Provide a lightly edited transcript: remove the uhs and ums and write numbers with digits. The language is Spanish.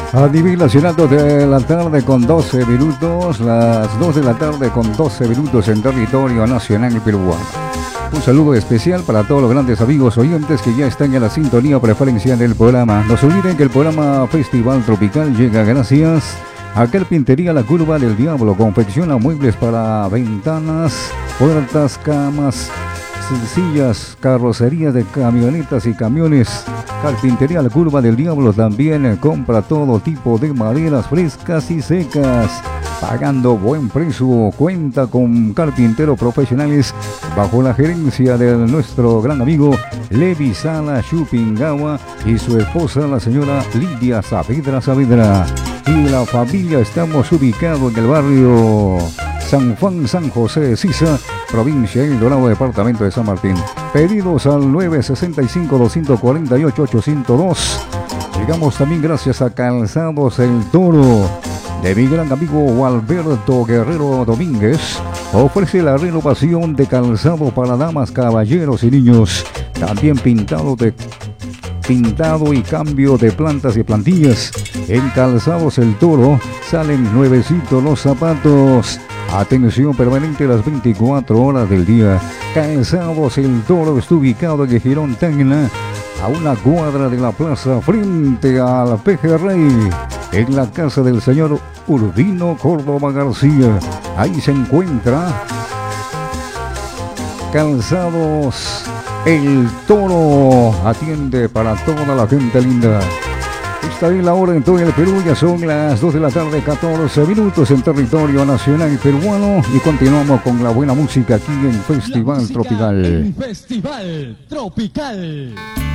A nivel nacional, 2 de la tarde con 12 minutos, las 2 de la tarde con 12 minutos en territorio nacional peruano. Un saludo especial para todos los grandes amigos oyentes que ya están en la sintonía preferencial del programa. No se olviden que el programa Festival Tropical llega gracias a Carpintería La Curva del Diablo. Confecciona muebles para ventanas, puertas, camas, sillas, carrocerías de camionetas y camiones. Carpintería La Curva del Diablo también compra todo tipo de maderas frescas y secas, pagando buen precio. Cuenta con carpinteros profesionales bajo la gerencia de nuestro gran amigo Levi Sala Chupingawa y su esposa, la señora Lidia Saavedra. Y la familia, estamos ubicados en el barrio San Juan, San José de Sisa, provincia de El Dorado, departamento de San Martín. Pedidos al 965-248-802. Llegamos también gracias a Calzados El Toro de mi gran amigo Alberto Guerrero Domínguez. Ofrece la renovación de calzado para damas, caballeros y niños. También pintado y cambio de plantas y plantillas. En Calzados El Toro salen nuevecitos los zapatos. Atención permanente las 24 horas del día. Calzados El Toro está ubicado en Girón Tacna, a una cuadra de la plaza frente al Pejerrey, en la casa del señor Urbino Córdoba García. Ahí se encuentra Calzados El Toro. Atiende para toda la gente linda. Está bien la hora en todo el Perú, ya son las 2 de la tarde, 14 minutos en territorio nacional peruano, y continuamos con la buena música aquí en Festival Tropical. En Festival Tropical.